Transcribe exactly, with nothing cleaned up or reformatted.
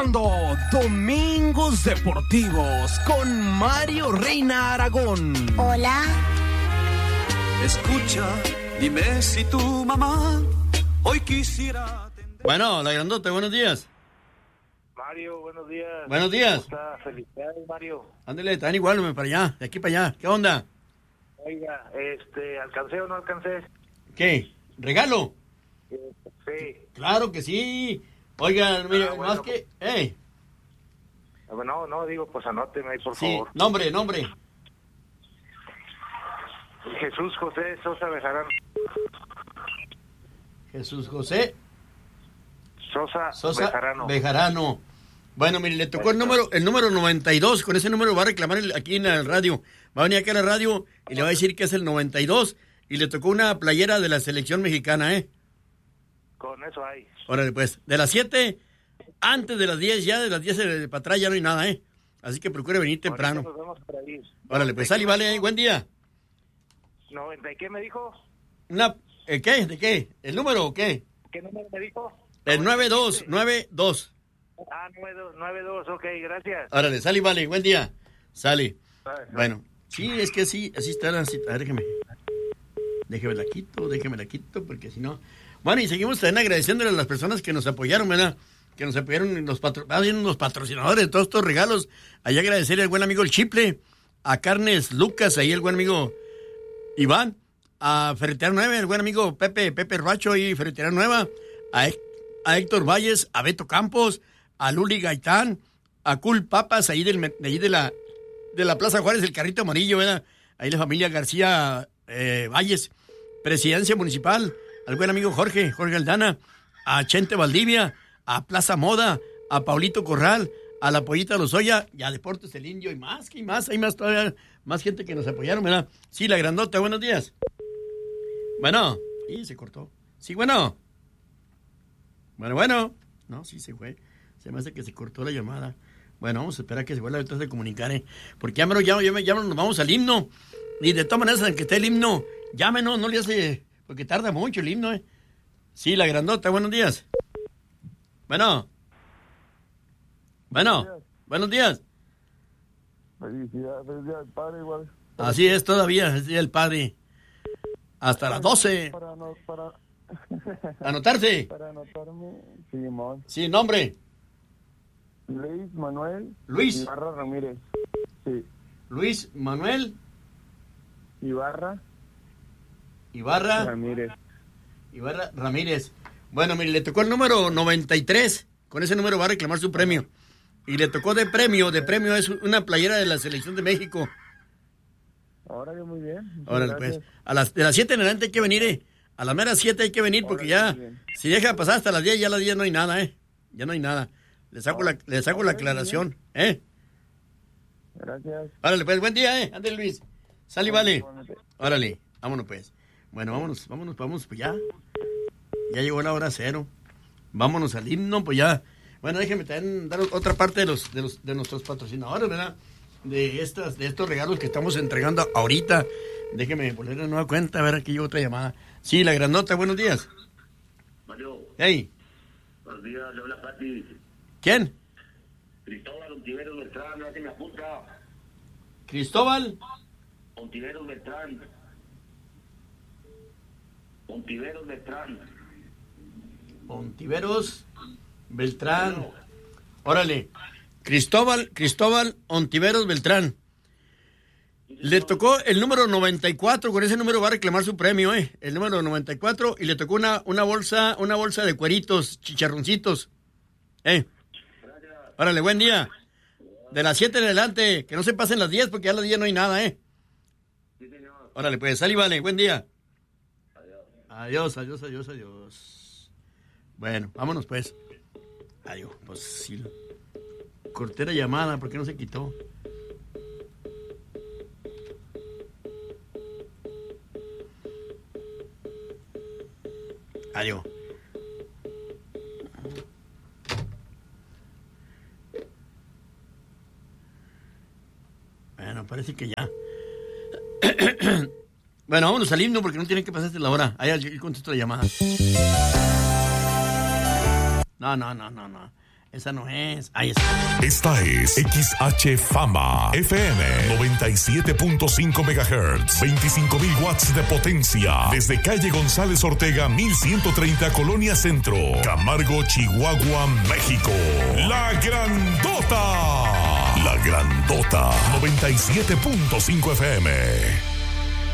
escuchando Domingos Deportivos con Mario Reina Aragón. Hola. Escucha, dime si tu mamá hoy quisiera... Bueno, la grandota, buenos días. Mario, buenos días. Buenos días. ¿Cómo está? Felicidades, Mario. Ándale, están igual, para allá, de aquí para allá. ¿Qué onda? Oiga, este, ¿alcancé o no alcancé? ¿Qué? ¿Regalo? Sí. Claro que sí. Oigan, mire, Ah, bueno, más que... Hey. No, no, digo, pues anóteme ahí, por Sí, favor. nombre, nombre. Jesús José Sosa Bejarano. Jesús José Sosa, Sosa Bejarano. Bejarano. Bueno, mire, le tocó el número, el número noventa y dos. Con ese número va a reclamar el- aquí en la radio. Va a venir aquí a la radio y le va a decir que es el noventa y dos. Y le tocó una playera de la selección mexicana, ¿eh? Con eso hay. Órale, pues, de las siete, antes de las diez, ya de las diez de- para atrás ya no hay nada, ¿eh? Así que procure venir temprano. Ahorita nos vemos por ahí. Órale, pues, sale y vale, buen día. ¿noventa y qué me dijo? Una, ¿el qué? ¿De qué? ¿El número o qué? ¿Qué número me dijo? El nueve dos, nueve dos. Ah, nueve dos, ok, gracias. Órale, sale y vale, buen día. Sale. Vale. Bueno, sí, es que así, así está la cita. A ver, déjeme. Déjeme la quito, déjeme la quito, porque si no... Bueno, y seguimos también agradeciéndole a las personas que nos apoyaron, ¿verdad? Que nos apoyaron, los, patro... los patrocinadores de todos estos regalos. Ahí agradecerle al buen amigo El Chiple, a Carnes Lucas, ahí el buen amigo Iván, a Ferretería Nueva, el buen amigo Pepe, Pepe Racho y Ferretería Nueva, a, Hé- a Héctor Valles, a Beto Campos, a Luli Gaitán, a Cool Papas, ahí, del, de, ahí de, la, de la Plaza Juárez, el carrito amarillo, ¿verdad? Ahí la familia García eh, Valles, Presidencia Municipal, al buen amigo Jorge, Jorge Aldana, a Chente Valdivia, a Plaza Moda, a Paulito Corral, a la Pollita Lozoya y a Deportes El Indio y más, que más, hay más todavía, más gente que nos apoyaron, ¿verdad? Sí, la grandota, buenos días. Bueno, y se cortó. Sí, bueno. Bueno, bueno. No, sí se fue. Se me hace que se cortó la llamada. Bueno, vamos a esperar a que se vuelva a comunicar, ¿eh? Porque ya me lo llamo, ya, me, ya nos vamos al himno. Y de todas maneras, aunque esté el himno, llámenos, no le hace... Porque tarda mucho el himno, ¿eh? Sí, la grandota, buenos días. Bueno. Bueno, buenos días. Felicidades, felicidades, padre, igual. Así es, todavía, es día del padre. Hasta las doce. Para, no, para... Anotarse. Para anotarme, Simón. Sí, nombre. Luis Manuel. Luis. Ibarra Ramírez. Sí. Luis Manuel Ibarra. Ibarra. Ramírez. Ibarra Ramírez. Bueno, mire, le tocó el número noventa y tres. Con ese número va a reclamar su premio. Y le tocó de premio, de premio es una playera de la Selección de México. Ahora ya muy bien. Órale, pues. A las, de las siete en adelante hay que venir, ¿eh? A las meras siete hay que venir porque ya, si deja pasar hasta las diez, ya a las diez no hay nada, ¿eh? Ya no hay nada. Le saco la, le saco la aclaración, ¿eh? Gracias. Órale, pues, buen día, ¿eh? Ándale, Luis. Sale y vale. Órale, vámonos, pues. Bueno, vámonos, vámonos, vámonos, pues ya. Ya llegó la hora cero. Vámonos al himno, pues ya. Bueno, déjenme también dar otra parte de los, de los, de nuestros patrocinadores, ¿verdad? De estas, de estos regalos que estamos entregando ahorita. Déjeme poner de nueva cuenta, a ver, aquí llegó otra llamada. Sí, la grandota, buenos días. Mario. Hey. Buenos días, le habla Pati. ¿Quién? Cristóbal Ontiveros Beltrán, no que me apunta. Cristóbal. Ontiveros Beltrán. Ontiveros Beltrán. Ontiveros Beltrán. Órale. Cristóbal, Cristóbal Ontiveros Beltrán. Le tocó el número noventa y cuatro, con ese número va a reclamar su premio, ¿eh? El número noventa y cuatro, y le tocó una, una bolsa, una bolsa de cueritos, chicharroncitos. ¿Eh? Órale, buen día. De las siete en adelante, que no se pasen las diez, porque ya a las diez no hay nada, ¿eh? Órale, pues, sal y vale, buen día. Adiós, adiós, adiós, adiós. Bueno, vámonos, pues. Adiós, pues sí. Corté la llamada, ¿por qué no se quitó? Adiós. Bueno, parece que ya. Bueno, vámonos saliendo porque no tienen que pasarse la hora. Ahí contesto la llamada. No, no, no, no, no. Esa no es. Ahí está. Esta es X H Fama F M noventa y siete punto cinco megahertz, veinticinco mil watts de potencia. Desde calle González Ortega, mil ciento treinta, Colonia Centro, Camargo, Chihuahua, México. La Grandota. La Grandota noventa y siete punto cinco F M.